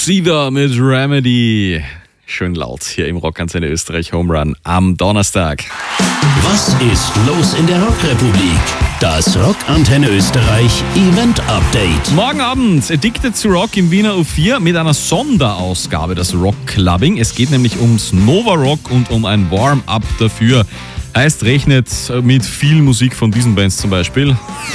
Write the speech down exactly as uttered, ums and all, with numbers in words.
Sieder mit Remedy. Schön laut hier im Rockantenne Österreich Home Run am Donnerstag. Was ist los in der Rockrepublik? Das Rockantenne Österreich Event Update. Morgen Abend Addicted to Rock im Wiener U vier mit einer Sonderausgabe, das Rock Clubbing. Es geht nämlich ums Nova Rock und um ein Warm-Up dafür. Heißt, rechnet mit viel Musik von diesen Bands zum Beispiel.